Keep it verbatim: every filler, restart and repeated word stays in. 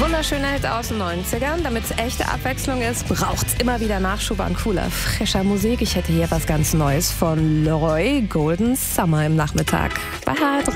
Wunderschöner Hit aus den neunzigern. Damit es echte Abwechslung ist, braucht es immer wieder Nachschub an cooler, frischer Musik. Ich hätte hier was ganz Neues von Leroy, Golden Summer im Nachmittag bei H R drei.